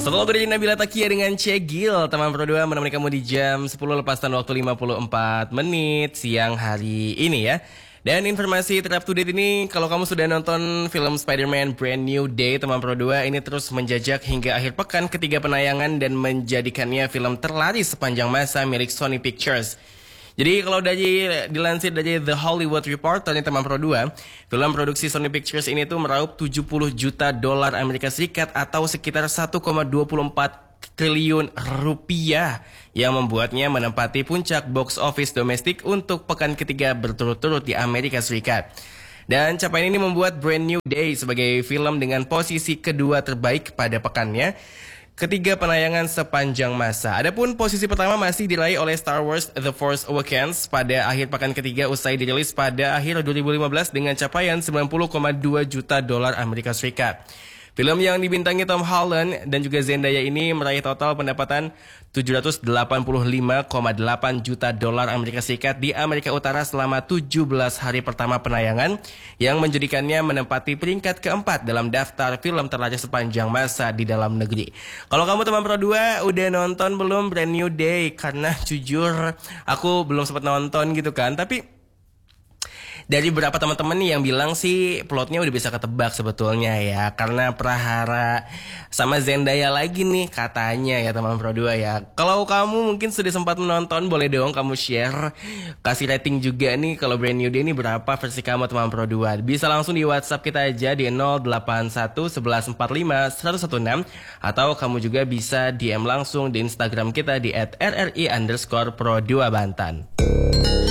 Setelah aku dari Nabila Takia dengan Cegil, teman Pro 2 menemani kamu di jam 10 lepas waktu 54 menit siang hari ini ya. Dan informasi terupdate to date ini, kalau kamu sudah nonton film Spider-Man Brand New Day, teman Pro 2, ini terus menjajak hingga akhir pekan ketiga penayangan dan menjadikannya film terlaris sepanjang masa milik Sony Pictures. Jadi kalau dilansir dari The Hollywood Reporter nih teman Pro 2, film produksi Sony Pictures ini tuh meraup 70 juta dolar Amerika Serikat atau sekitar 1,24 triliun rupiah yang membuatnya menempati puncak box office domestik untuk pekan ketiga berturut-turut di Amerika Serikat. Dan capaian ini membuat Brand New Day sebagai film dengan posisi kedua terbaik pada pekannya. Ketiga penayangan sepanjang masa. Adapun posisi pertama masih diraih oleh Star Wars The Force Awakens pada akhir pekan ketiga usai dirilis pada akhir 2015 dengan capaian 90,2 juta dolar Amerika Serikat. Film yang dibintangi Tom Holland dan juga Zendaya ini meraih total pendapatan 785,8 juta dolar Amerika Serikat di Amerika Utara selama 17 hari pertama penayangan yang menjadikannya menempati peringkat keempat dalam daftar film terlaris sepanjang masa di dalam negeri. Kalau kamu teman Pro 2 udah nonton belum Brand New Day? Karena jujur aku belum sempat nonton gitu kan, tapi dari beberapa teman-teman nih yang bilang sih plotnya udah bisa ketebak sebetulnya ya. Karena Prahara sama Zendaya lagi nih katanya ya teman Pro 2 ya. Kalau kamu mungkin sudah sempat menonton, boleh dong kamu share. Kasih rating juga nih kalau Brand New Day ini berapa versi kamu teman Pro 2. Bisa langsung di WhatsApp kita aja di 081 1145 116. Atau kamu juga bisa DM langsung di Instagram kita di @rri_pro2bantan.